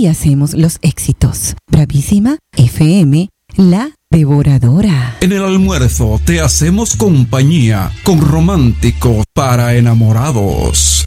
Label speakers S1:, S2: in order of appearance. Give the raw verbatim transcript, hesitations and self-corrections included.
S1: Aquí hacemos los éxitos. Bravísima F M, la devoradora.
S2: En el almuerzo te hacemos compañía con románticos para enamorados.